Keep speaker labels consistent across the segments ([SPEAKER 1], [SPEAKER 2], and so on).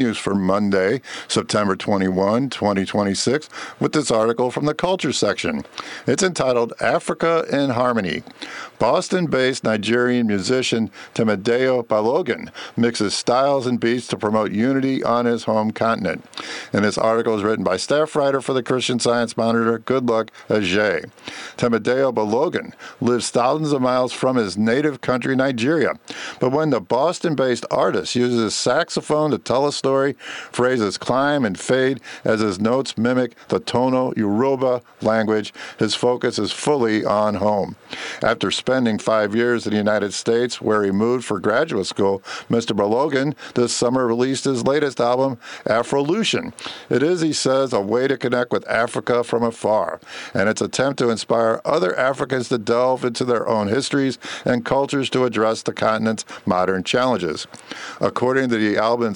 [SPEAKER 1] News for Monday, September 21, 2026, with this article from the Culture section. It's entitled Africa in Harmony. Boston-based Nigerian musician Temideo Balogun mixes styles and beats to promote unity on his home continent. And this article is written by staff writer for the Christian Science Monitor, Goodluck Ajay. Temideo Balogun lives thousands of miles from his native country, Nigeria. But when the Boston-based artist uses his saxophone to tell a story, phrases climb and fade as his notes mimic the Tono Yoruba language, his focus is fully on home. After spending 5 years in the United States, where he moved for graduate school, Mr. Balogun this summer released his latest album, Afrolution. It is, he says, a way to connect with Africa from afar, and its attempt to inspire other Africans to delve into their own histories and cultures to address the continent's modern challenges. According to the album's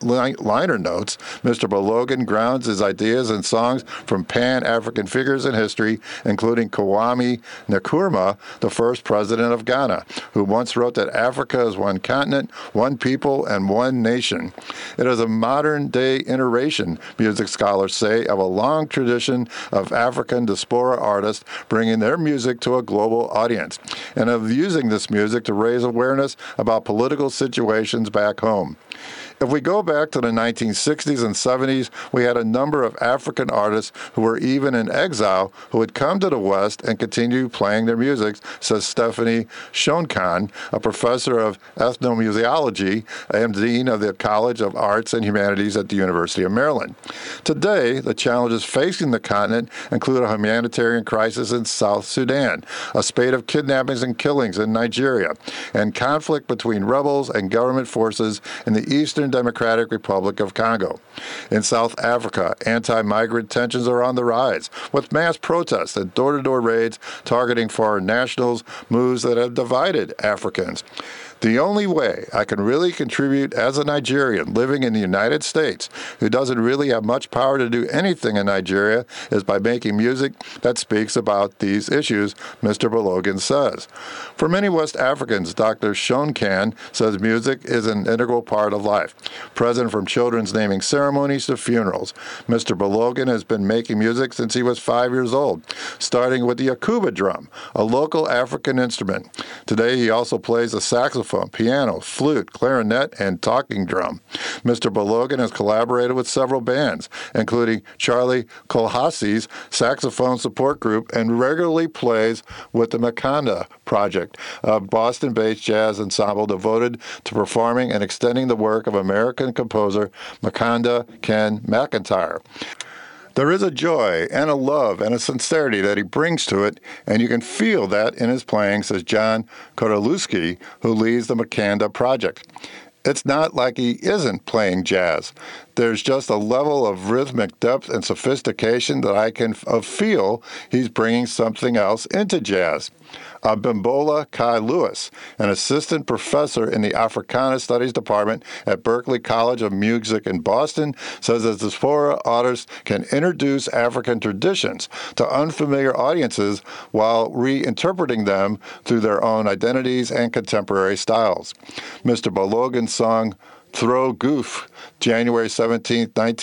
[SPEAKER 1] liner notes, Mr. Balogun grounds his ideas and songs from Pan-African figures in history, including Kwame Nkrumah, the first president of Ghana, who once wrote that Africa is one continent, one people, and one nation. It is a modern-day iteration, music scholars say, of a long tradition of African diaspora artists bringing their music to a global audience, and of using this music to raise awareness about political situations back home. If we go back to the 1960s and 70s, we had a number of African artists who were even in exile who would come to the West and continue playing their music, says Stephanie Shonkan, a professor of ethnomusiology and dean of the College of Arts and Humanities at the University of Maryland. Today, the challenges facing the continent include a humanitarian crisis in South Sudan, a spate of kidnappings and killings in Nigeria, and conflict between rebels and government forces in the Eastern Democratic Republic of Congo. In South Africa, anti-migrant tensions are on the rise, with mass protests and door-to-door raids targeting foreign nationals, moves that have divided Africans. The only way I can really contribute as a Nigerian living in the United States who doesn't really have much power to do anything in Nigeria is by making music that speaks about these issues, Mr. Balogun says. For many West Africans, Dr. Shonkan says music is an integral part of life, present from children's naming ceremonies to funerals. Mr. Balogun has been making music since he was 5 years old, starting with the Akuba drum, a local African instrument. Today, he also plays the saxophone, piano, flute, clarinet, and talking drum. Mr. Balogun has collaborated with several bands, including Charlie Kolhasi's saxophone support group, and regularly plays with the Makanda Project, a Boston-based jazz ensemble devoted to performing and extending the work of American composer Makanda Ken McIntyre. There is a joy and a love and a sincerity that he brings to it, and you can feel that in his playing, says John Kodalewski, who leads the Makanda Project. It's not like he isn't playing jazz. There's just a level of rhythmic depth and sophistication that I can feel he's bringing something else into jazz. Abimbola Kai Lewis, an assistant professor in the Africana Studies Department at Berklee College of Music in Boston, says that diaspora artists can introduce African traditions to unfamiliar audiences while reinterpreting them through their own identities and contemporary styles. Mr. Balogun's song Throw Goof, January 17,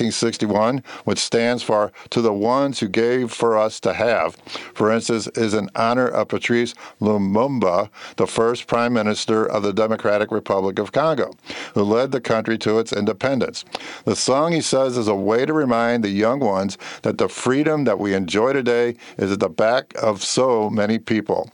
[SPEAKER 1] 1961, which stands for To the Ones Who Gave for Us to Have, for instance, is in honor of Patrice Lumumba, the first Prime Minister of the Democratic Republic of Congo, who led the country to its independence. The song, he says, is a way to remind the young ones that the freedom that we enjoy today is at the back of so many people.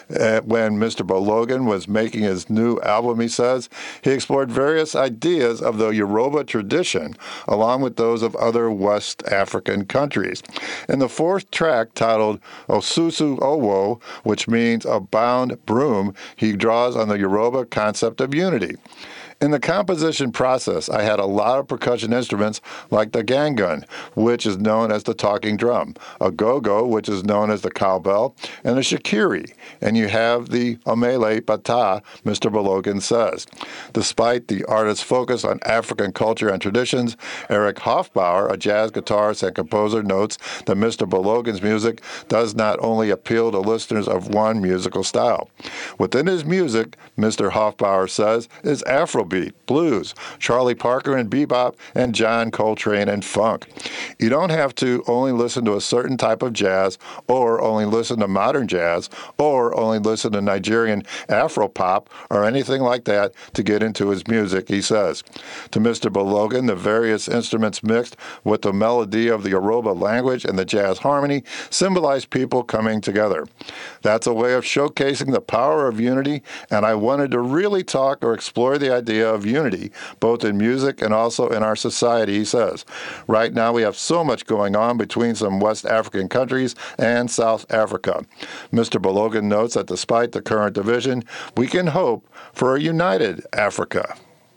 [SPEAKER 1] When Mr. Balogun was making his new album, he says, he explored various ideas of the Yoruba tradition, along with those of other West African countries. In the fourth track, titled Osusu Owo, which means a bound broom, he draws on the Yoruba concept of unity. In the composition process, I had a lot of percussion instruments like the gangan, which is known as the talking drum, a go-go, which is known as the cowbell, and a shikiri, and you have the omele bata, Mr. Balogun says. Despite the artist's focus on African culture and traditions, Eric Hofbauer, a jazz guitarist and composer, notes that Mr. Balogun's music does not only appeal to listeners of one musical style. Within his music, Mr. Hofbauer says, is Afrobeat, Afrobeat, blues, Charlie Parker and bebop, and John Coltrane and funk. You don't have to only listen to a certain type of jazz, or only listen to modern jazz, or only listen to Nigerian Afropop, or anything like that to get into his music, he says. To Mr. Balogun, the various instruments mixed with the melody of the Yoruba language and the jazz harmony symbolize people coming together. That's a way of showcasing the power of unity, and I wanted to really talk or explore the idea of unity, both in music and also in our society, he says. Right now we have so much going on between some West African countries and South Africa. Mr. Balogun notes that despite the current division, we can hope for a united Africa.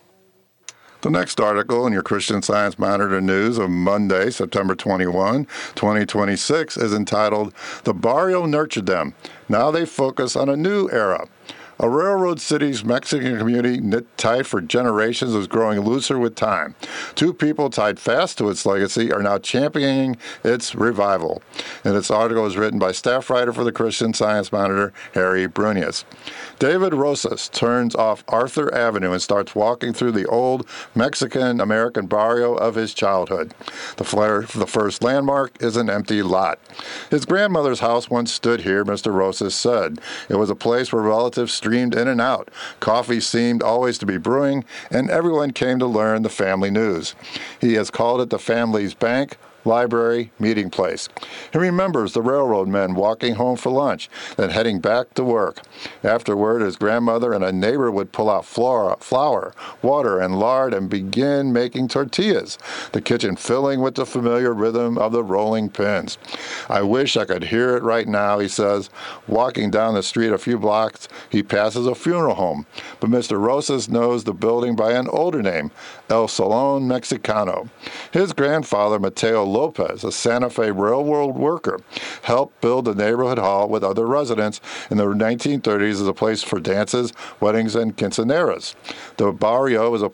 [SPEAKER 1] The next article in your Christian Science Monitor News of Monday, September 21, 2026, is entitled, "The Barrio Nurtured Them. Now they focus on a new era." A railroad city's Mexican community, knit tight for generations, is growing looser with time. Two people tied fast to its legacy are now championing its revival. And this article is written by staff writer for the Christian Science Monitor, Harry Brunius. David Rosas turns off Arthur Avenue and starts walking through the old Mexican-American barrio of his childhood. The first landmark is an empty lot. His grandmother's house once stood here, Mr. Rosas said. It was a place where relatives streamed in and out. Coffee seemed always to be brewing, and everyone came to learn the family news. He has called it the family's bank, library, meeting place. He remembers the railroad men walking home for lunch, then heading back to work. Afterward, his grandmother and a neighbor would pull out flour, water, and lard and begin making tortillas, the kitchen filling with the familiar rhythm of the rolling pins. I wish I could hear it right now, he says. Walking down the street a few blocks, he passes a funeral home, but Mr. Rosas knows the building by an older name, El Salón Mexicano. His grandfather, Mateo Lopez, a Santa Fe railroad worker, helped build the neighborhood hall with other residents in the 1930s as a place for dances, weddings, and quinceaneras. The barrio is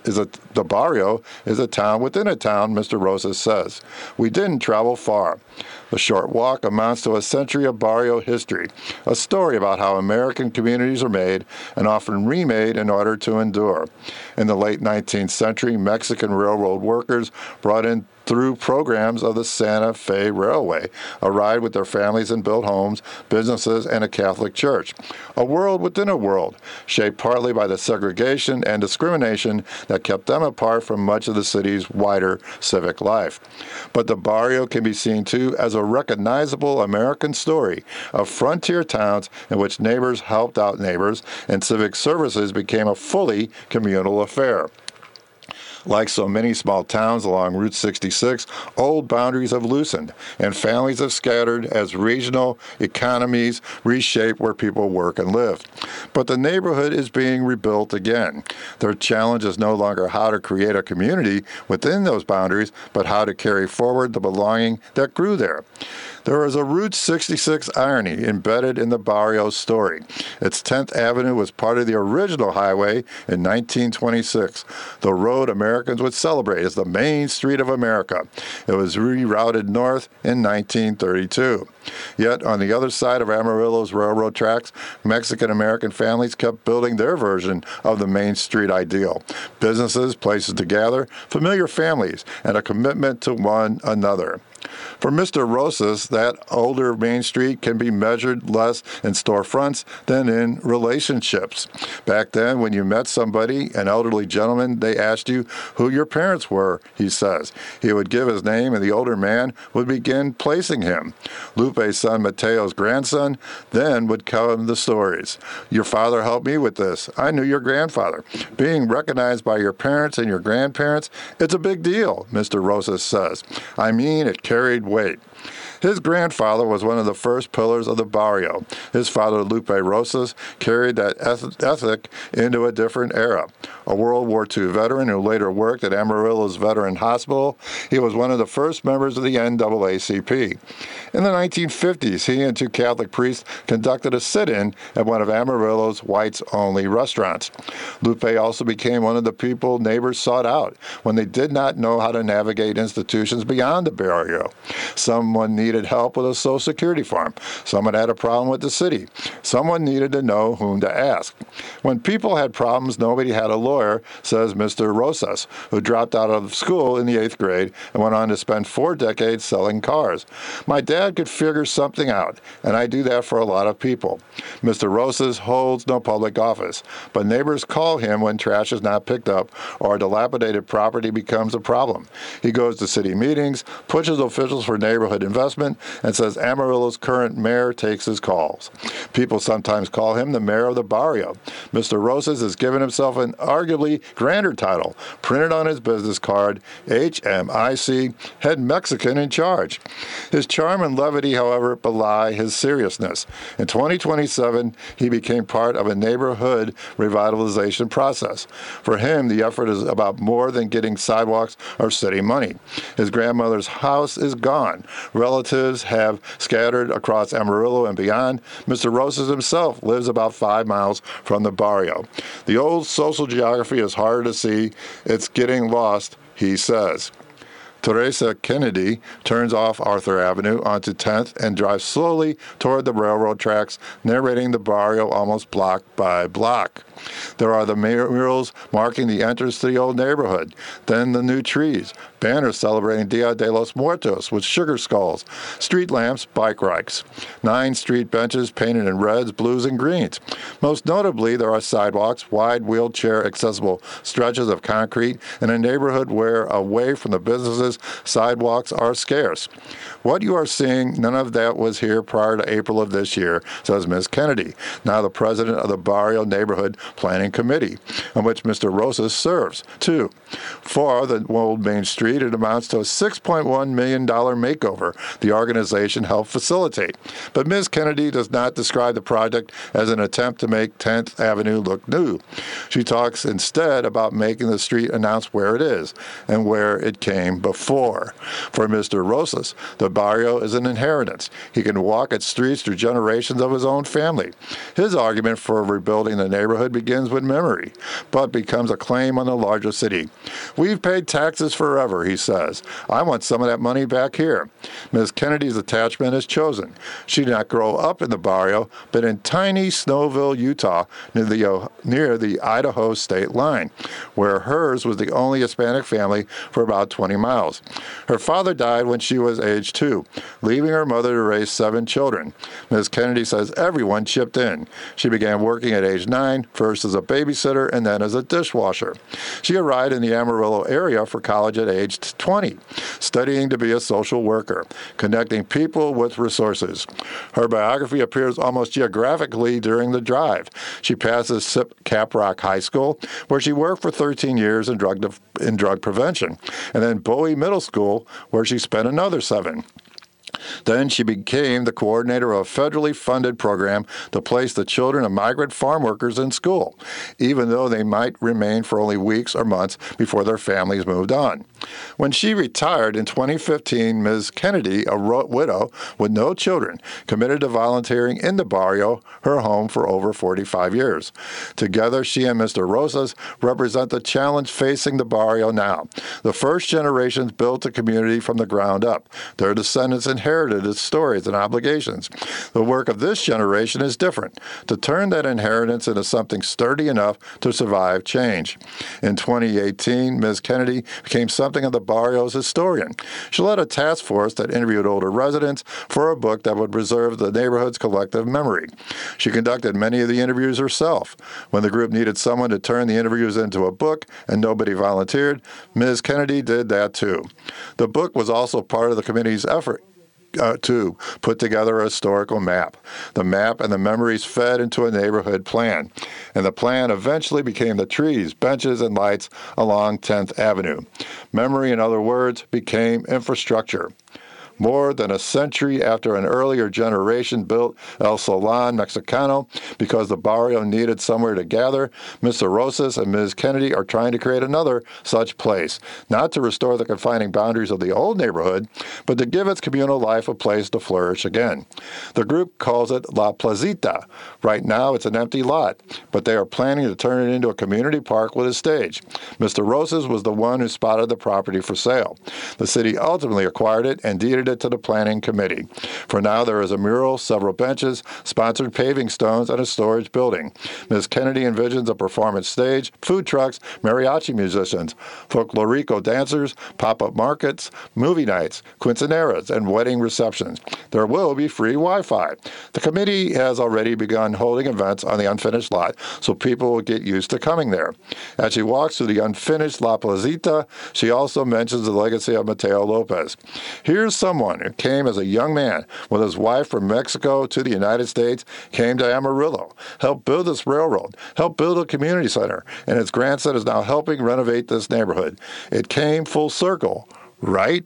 [SPEAKER 1] a town within a town, Mr. Rosas says. We didn't travel far. The short walk amounts to a century of barrio history, a story about how American communities are made and often remade in order to endure. In the late 19th century, Mexican railroad workers brought in through programs of the Santa Fe Railway, a ride with their families and built homes, businesses, and a Catholic church. A world within a world, shaped partly by the segregation and discrimination that kept them apart from much of the city's wider civic life. But the barrio can be seen, too, as a recognizable American story of frontier towns in which neighbors helped out neighbors and civic services became a fully communal affair. Like so many small towns along Route 66, old boundaries have loosened, and families have scattered as regional economies reshape where people work and live. But the neighborhood is being rebuilt again. Their challenge is no longer how to create a community within those boundaries, but how to carry forward the belonging that grew there. There is a Route 66 irony embedded in the barrio's story. Its 10th Avenue was part of the original highway in 1926, the road Americans would celebrate as the Main Street of America. It was rerouted north in 1932. Yet, on the other side of Amarillo's railroad tracks, Mexican-American families kept building their version of the Main Street ideal. Businesses, places to gather, familiar families, and a commitment to one another. For Mr. Rosas, that older Main Street can be measured less in storefronts than in relationships. Back then, when you met somebody, an elderly gentleman, they asked you who your parents were, he says. He would give his name, and the older man would begin placing him. Lupe's son, Mateo's grandson, then would come the stories. Your father helped me with this. I knew your grandfather. Being recognized by your parents and your grandparents, it's a big deal, Mr. Rosas says. I mean, it carried weight. His grandfather was one of the first pillars of the barrio. His father, Lupe Rosas, carried that ethic into a different era. A World War II veteran who later worked at Amarillo's Veteran Hospital, he was one of the first members of the NAACP. In the 1950s, he and two Catholic priests conducted a sit-in at one of Amarillo's whites-only restaurants. Lupe also became one of the people neighbors sought out when they did not know how to navigate institutions beyond the barrio. Someone needed needed help with a Social Security form. Someone had a problem with the city. Someone needed to know whom to ask. When people had problems, nobody had a lawyer, says Mr. Rosas, who dropped out of school in the 8th grade and went on to spend 4 decades selling cars. My dad could figure something out, and I do that for a lot of people. Mr. Rosas holds no public office, but neighbors call him when trash is not picked up or dilapidated property becomes a problem. He goes to city meetings, pushes officials for neighborhood investment, and says Amarillo's current mayor takes his calls. People sometimes call him the mayor of the barrio. Mr. Rosas has given himself an arguably grander title, printed on his business card, HMIC, head Mexican in charge. His charm and levity, however, belie his seriousness. In 2027, he became part of a neighborhood revitalization process. For him, the effort is about more than getting sidewalks or city money. His grandmother's house is gone. Relatives have scattered across Amarillo and beyond. Mr. Rosas himself lives about 5 miles from the barrio. The old social geography is harder to see. It's getting lost, he says. Teresa Kennedy turns off Arthur Avenue onto 10th and drives slowly toward the railroad tracks, narrating the barrio almost block by block. There are the murals marking the entrance to the old neighborhood, then the new trees, banners celebrating Dia de los Muertos with sugar skulls, street lamps, bike racks, 9 street benches painted in reds, blues, and greens. Most notably, there are sidewalks, wide wheelchair-accessible stretches of concrete in a neighborhood where, away from the businesses, sidewalks are scarce. What you are seeing, none of that was here prior to April of this year, says Ms. Kennedy, now the president of the Barrio Neighborhood Planning Committee, on which Mr. Rosas serves. 2. For the old Main Street, it amounts to a $6.1 million makeover the organization helped facilitate. But Ms. Kennedy does not describe the project as an attempt to make 10th Avenue look new. She talks instead about making the street announce where it is and where it came before. For Mr. Rosas, the barrio is an inheritance. He can walk its streets through generations of his own family. His argument for rebuilding the neighborhood begins with memory, but becomes a claim on the larger city. We've paid taxes forever, he says. I want some of that money back here. Ms. Kennedy's attachment is chosen. She did not grow up in the barrio, but in tiny Snowville, Utah, near the Idaho state line, where hers was the only Hispanic family for about 20 miles. Her father died when she was age 2, leaving her mother to raise 7 children. Ms. Kennedy says everyone chipped in. She began working at age 9, first as a babysitter and then as a dishwasher. She arrived in the Amarillo area for college at age 20, studying to be a social worker, connecting people with resources. Her biography appears almost geographically during the drive. She passes SIP Caprock High School, where she worked for 13 years in drug prevention, and then Bowie Middle School, where she spent another 7. Then she became the coordinator of a federally funded program to place the children of migrant farm workers in school, even though they might remain for only weeks or months before their families moved on. When she retired in 2015, Ms. Kennedy, a widow with no children, committed to volunteering in the barrio, her home for over 45 years. Together, she and Mr. Rosas represent the challenge facing the barrio now. The first generations built the community from the ground up. Their descendants inherited its stories and obligations. The work of this generation is different, to turn that inheritance into something sturdy enough to survive change. In 2018, Ms. Kennedy became something of the barrio's historian. She led a task force that interviewed older residents for a book that would preserve the neighborhood's collective memory. She conducted many of the interviews herself. When the group needed someone to turn the interviews into a book and nobody volunteered, Ms. Kennedy did that too. The book was also part of the committee's effort to put together a historical map. The map and the memories fed into a neighborhood plan, and the plan eventually became the trees, benches, and lights along 10th Avenue. Memory, in other words, became infrastructure. More than a century after an earlier generation built El Salon Mexicano because the barrio needed somewhere to gather, Mr. Rosas and Ms. Kennedy are trying to create another such place, not to restore the confining boundaries of the old neighborhood, but to give its communal life a place to flourish again. The group calls it La Placita. Right now, it's an empty lot, but they are planning to turn it into a community park with a stage. Mr. Rosas was the one who spotted the property for sale. The city ultimately acquired it and deeded it to the planning committee. For now, there is a mural, several benches, sponsored paving stones, and a storage building. Ms. Kennedy envisions a performance stage, food trucks, mariachi musicians, folklorico dancers, pop-up markets, movie nights, quinceaneras, and wedding receptions. There will be free Wi-Fi. The committee has already begun holding events on the unfinished lot, so people will get used to coming there. As she walks through the unfinished La Placita, she also mentions the legacy of Mateo Lopez. Here's someone who came as a young man with his wife from Mexico to the United States, came to Amarillo, helped build this railroad, helped build a community center, and his grandson is now helping renovate this neighborhood. It came full circle, right?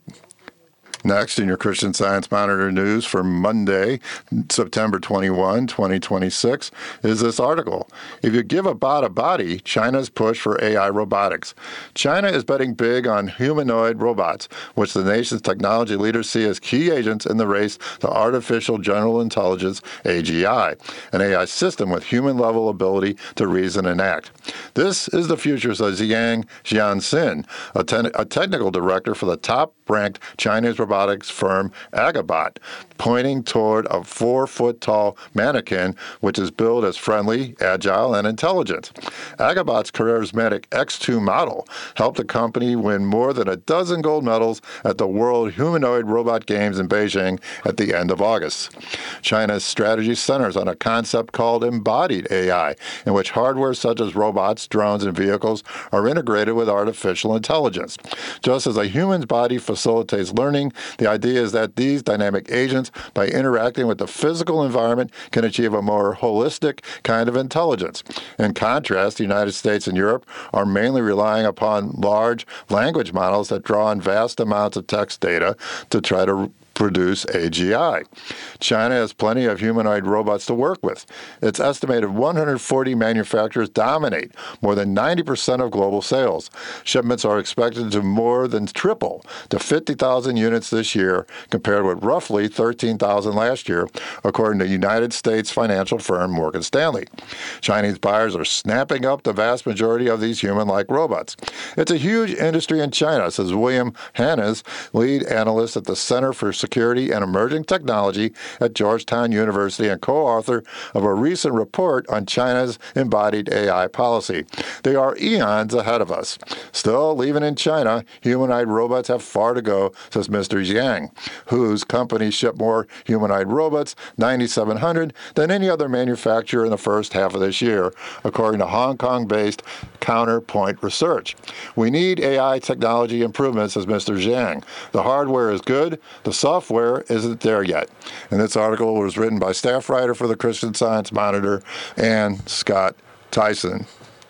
[SPEAKER 1] Next, in your Christian Science Monitor news for Monday, September 21, 2026, is this article. If you give a bot a body, China's push for AI robotics. China is betting big on humanoid robots, which the nation's technology leaders see as key agents in the race to artificial general intelligence, AGI, an AI system with human-level ability to reason and act. This is the future, says Yang Jianxin, a technical director for the top-ranked Chinese robotics firm Agabot, pointing toward a 4-foot-tall mannequin which is billed as friendly, agile, and intelligent. Agabot's charismatic X2 model helped the company win more than a dozen gold medals at the World Humanoid Robot Games in Beijing at the end of August. China's strategy centers on a concept called embodied AI, in which hardware such as robots, drones, and vehicles are integrated with artificial intelligence. Just as a human's body facilitates learning, the idea is that these dynamic agents, by interacting with the physical environment, can achieve a more holistic kind of intelligence. In contrast, the United States and Europe are mainly relying upon large language models that draw on vast amounts of text data to try to produce AGI. China has plenty of humanoid robots to work with. Its estimated 140 manufacturers dominate more than 90% of global sales. Shipments are expected to more than triple to 50,000 units this year, compared with roughly 13,000 last year, according to United States financial firm Morgan Stanley. Chinese buyers are snapping up the vast majority of these human-like robots. It's a huge industry in China, says William Hannes, lead analyst at the Center for Security and Emerging Technology at Georgetown University and co-author of a recent report on China's embodied AI policy. They are eons ahead of us. Still, even in China, humanoid robots have far to go, says Mr. Yang, whose company shipped more humanoid robots, 9,700, than any other manufacturer in the first half of this year, according to Hong Kong-based Counterpoint Research. We need AI technology improvements, says Mr. Zhang. The hardware is good, the software isn't there yet. And this article was written by staff writer for the Christian Science Monitor, Ann Scott Tyson.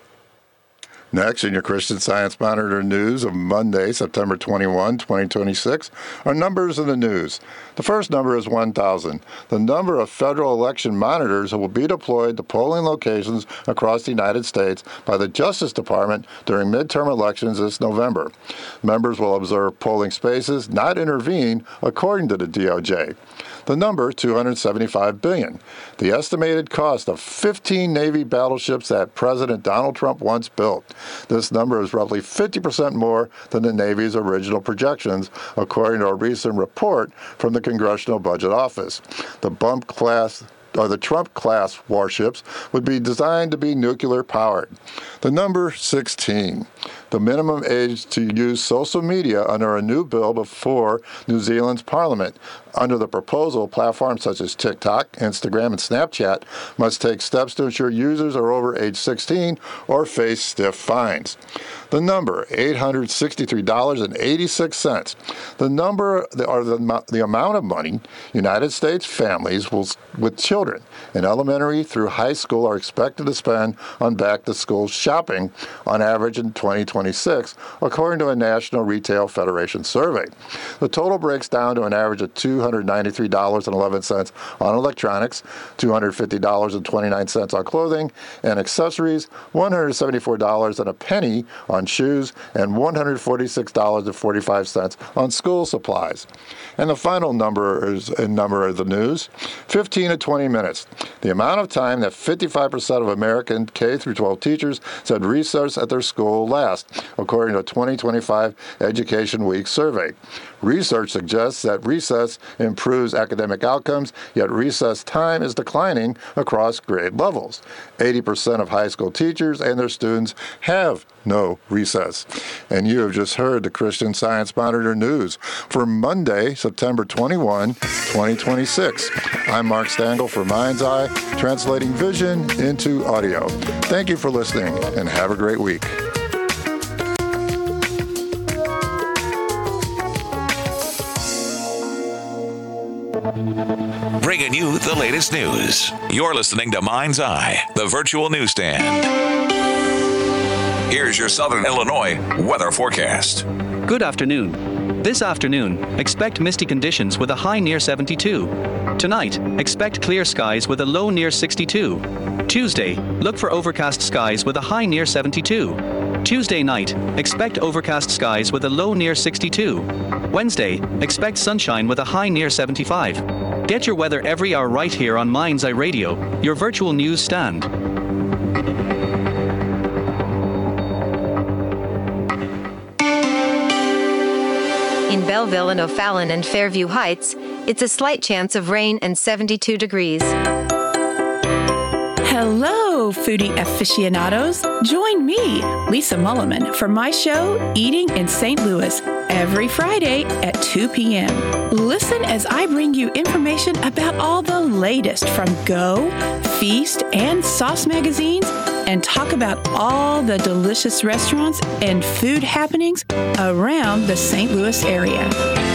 [SPEAKER 1] Next, in your Christian Science Monitor news of Monday, September 21, 2026, are numbers in the news. The first number is 1,000. The number of federal election monitors who will be deployed to polling locations across the United States by the Justice Department during midterm elections this November. Members will observe polling spaces, not intervene, according to the DOJ. The number, $275 billion. The estimated cost of 15 Navy battleships that President Donald Trump once built. This number is roughly 50% more than the Navy's original projections, according to a recent report from the Congressional Budget Office. The Trump-class warships would be designed to be nuclear-powered. The number 16, the minimum age to use social media under a new bill before New Zealand's parliament. Under the proposal, platforms such as TikTok, Instagram, and Snapchat must take steps to ensure users are over age 16 or face stiff fines. The number, $863.86. The number, or the amount of money United States families with children in elementary through high school are expected to spend on back-to-school shopping on average in 2026, according to a National Retail Federation survey. The total breaks down to an average of $293.11 on electronics, $250.29 on clothing and accessories, $174 and a penny on shoes, and $146.45 on school supplies. And the final number is a number of the news, 15 to 20 minutes. The amount of time that 55% of American K-12 teachers said recess at their school lasts. according to a 2025 Education Week survey. Research suggests that recess improves academic outcomes, yet recess time is declining across grade levels. 80% of high school teachers and their students have no recess. And you have just heard the Christian Science Monitor News for Monday, September 21, 2026. I'm Mark Stangl for Mind's Eye, translating vision into audio. Thank you for listening, and have a great week.
[SPEAKER 2] Bringing you the latest news. You're listening to Mind's Eye, the virtual newsstand. Here's your Southern Illinois weather forecast.
[SPEAKER 3] Good afternoon. This afternoon, expect misty conditions with a high near 72. Tonight, expect clear skies with a low near 62. Tuesday, look for overcast skies with a high near 72. Tuesday night, expect overcast skies with a low near 62. Wednesday, expect sunshine with a high near 75. Get your weather every hour right here on Mind's Eye Radio, your virtual news stand.
[SPEAKER 4] In Belleville and O'Fallon and Fairview Heights, it's a slight chance of rain and 72 degrees.
[SPEAKER 5] Hello, foodie aficionados. Join me, Lisa Mulliman, for my show, Eating in St. Louis, every Friday at 2 p.m. Listen as I bring you information about all the latest from Go, Feast, and Sauce magazines, and talk about all the delicious restaurants and food happenings around the St. Louis area.